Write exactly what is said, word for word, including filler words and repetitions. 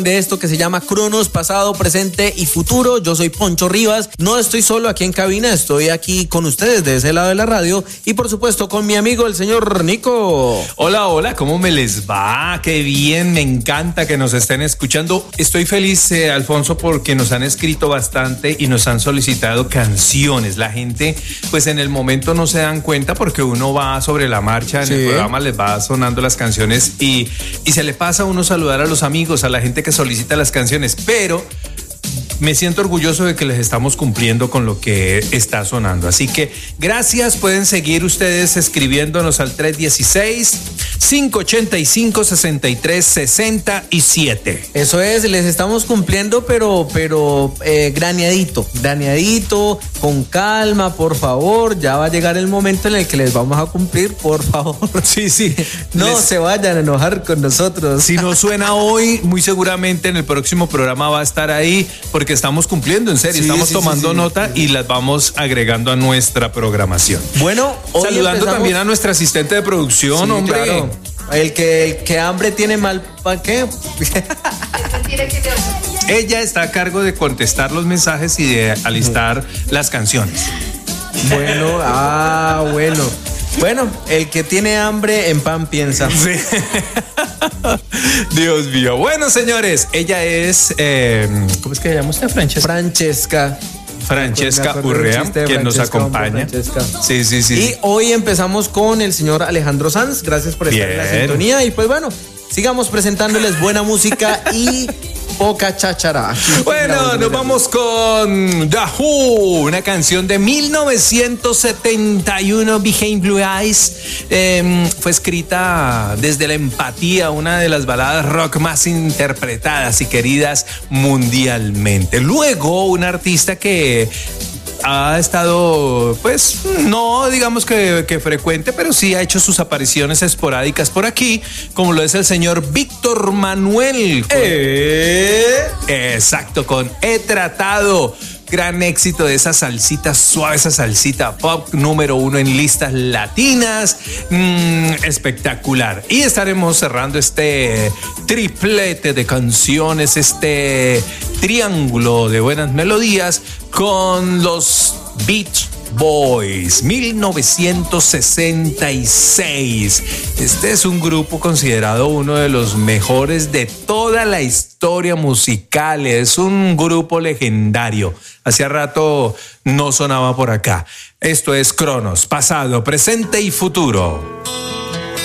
de esto que se llama Cronos, pasado, presente y futuro. Yo soy Poncho Rivas, no estoy solo aquí en cabina, estoy aquí con ustedes de ese lado de la radio y por supuesto con mi amigo el señor Nico. Hola, hola, ¿cómo me les va? Qué bien, me encanta que nos estén escuchando. Estoy feliz, eh, Alfonso, porque nos han escrito bastante y nos han solicitado canciones. La gente, pues en el momento no se dan cuenta porque uno va sobre la marcha, en sí. El programa les va sonando las canciones y, y se le pasa a uno saludar a los amigos, a la gente que solicita las canciones, pero me siento orgulloso de que les estamos cumpliendo con lo que está sonando. Así que gracias, pueden seguir ustedes escribiéndonos al tres uno seis, cinco ocho cinco, seis tres seis siete. Eso es, les estamos cumpliendo, pero, pero eh, graneadito, graneadito, con calma, por favor. Ya va a llegar el momento en el que les vamos a cumplir, por favor. Sí, sí. No les... se vayan a enojar con nosotros. Si no suena hoy, muy seguramente en el próximo programa va a estar ahí, porque estamos cumpliendo, en serio, sí, estamos sí, tomando sí, sí, nota sí. Y las vamos agregando a nuestra programación. Bueno, hoy saludando empezamos... también a nuestra asistente de producción, sí, hombre. Claro. El que, el que hambre tiene mal, ¿para qué? Ella está a cargo de contestar los mensajes y de alistar las canciones. Bueno, ah, bueno. Bueno, el que tiene hambre en pan piensa. Sí. Dios mío. Bueno, señores, ella es, eh, ¿cómo es que se llama usted? Francesca. Francesca. Francesca Urrea, quien nos acompaña. Sí, sí, sí. Y hoy empezamos con el señor Alejandro Sanz. Gracias por estar Bien. en la sintonía. Y pues bueno, sigamos presentándoles buena música y poca cháchara. Bueno, nos vamos con The Who, una canción de mil novecientos setenta y uno, Behind Blue Eyes. Eh, fue escrita desde la empatía, una de las baladas rock más interpretadas y queridas mundialmente. Luego, un artista que ha estado, pues, no digamos que, que frecuente, pero sí ha hecho sus apariciones esporádicas por aquí, como lo es el señor Víctor Manuel. Con, ¿Eh? Exacto, con He Tratado. Gran éxito de esa salsita suave, esa salsita pop número uno en listas latinas. Mm, espectacular. Y estaremos cerrando este triplete de canciones, este triángulo de buenas melodías con los Beach Boys, mil novecientos sesenta y seis. Este es un grupo considerado uno de los mejores de toda la historia musical. Es un grupo legendario. Hacía rato no sonaba por acá. Esto es Cronos, pasado, presente y futuro.